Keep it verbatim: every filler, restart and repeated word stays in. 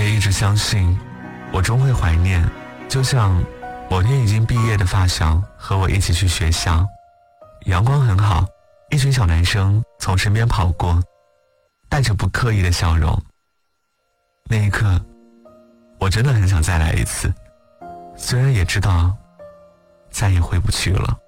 也一直相信我终会怀念，就像某天已经毕业的发小和我一起去学校，阳光很好，一群小男生从身边跑过，带着不刻意的笑容。那一刻我真的很想再来一次，虽然也知道再也回不去了。